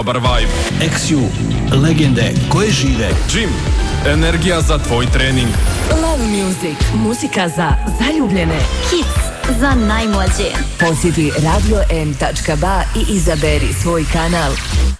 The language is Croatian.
Dobar vibe. XU, legende koje žive. Gym, energija za tvoj trening. Love Music, muzika za zaljubljene. Hits za najmlađe. Posjeti radio.m.ba i izaberi svoj kanal.